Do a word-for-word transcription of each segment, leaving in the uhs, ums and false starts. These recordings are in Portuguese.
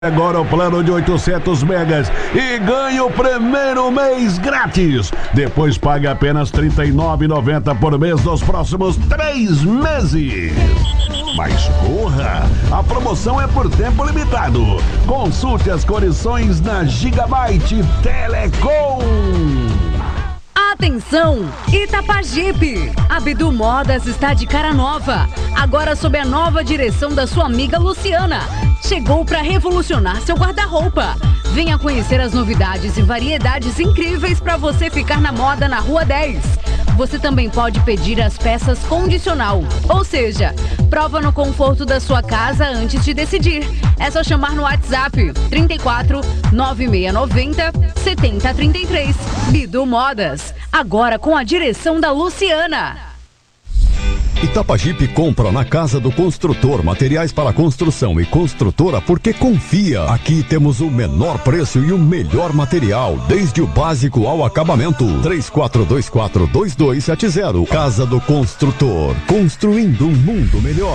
Agora o plano de oitocentos megas e ganha o primeiro mês grátis. Depois paga apenas trinta e nove reais e noventa centavos por mês nos próximos três meses. Mas corra, a promoção é por tempo limitado. Consulte as condições na Gigabyte Telecom. Atenção, Itapajipe! A Bidu Modas está de cara nova, agora sob a nova direção da sua amiga Luciana. Chegou para revolucionar seu guarda-roupa. Venha conhecer as novidades e variedades incríveis para você ficar na moda na Rua dez. Você também pode pedir as peças condicional, ou seja, prova no conforto da sua casa antes de decidir. É só chamar no WhatsApp trinta e quatro, nove seis nove zero, sete zero três três. Bidu Modas, agora com a direção da Luciana. Itapajipe compra na Casa do Construtor materiais para construção e construtora porque confia. Aqui temos o menor preço e o melhor material, desde o básico ao acabamento. três quatro dois quatro, dois dois sete zero. Casa do Construtor, construindo um mundo melhor.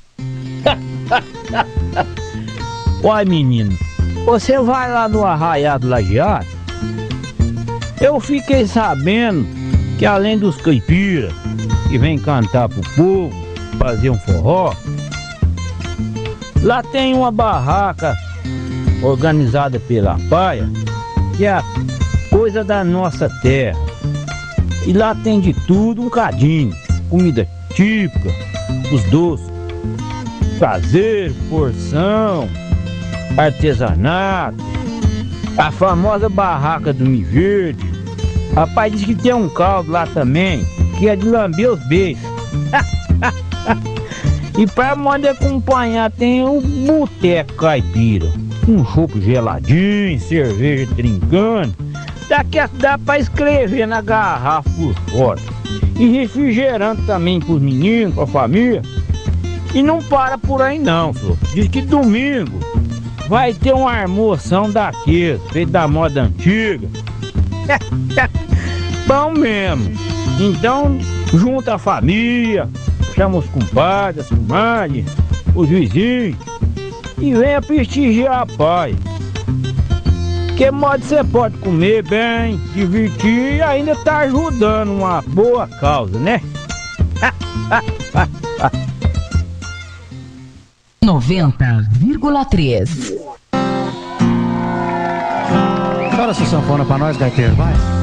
Uai, menino, você vai lá no Arraiado Lajeado? Eu fiquei sabendo que além dos caipiras que vem cantar pro povo, fazer um forró, lá tem uma barraca organizada pela Paia, que é a coisa da nossa terra. E lá tem de tudo um cadinho, comida típica, os doces caseiro, porção, artesanato, a famosa barraca do Mi Verde. Rapaz, diz que tem um caldo lá também, que é de lamber os beijos. E pra moda acompanhar tem o Boteco Caipira, um chopp geladinho, cerveja trincando. Daqui a dá pra escrever na garrafa por fora. E refrigerante também pros meninos, pra família. E não para por aí não, senhor. Diz que domingo vai ter uma almoção daqueles, feito da moda antiga. Bom mesmo. Então, junta a família, chama os compadres, as comadres, os vizinhos e venha prestigiar a paz. Que modo você pode comer bem, divertir e ainda tá ajudando uma boa causa, né? noventa vírgula três. Chora essa sanfona pra nós, gaiteiro, vai.